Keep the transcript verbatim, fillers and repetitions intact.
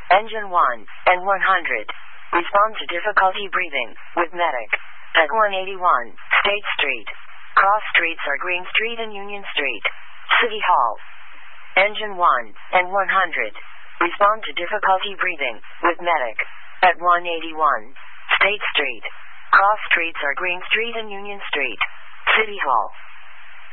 Engine one and one hundred. Respond to difficulty breathing with medic at one eighty-one State Street. Cross streets are Green Street and Union Street. City Hall. Engine one and one hundred. Respond to difficulty breathing with medic at one eighty-one State Street. Cross streets are Green Street and Union Street. City Hall.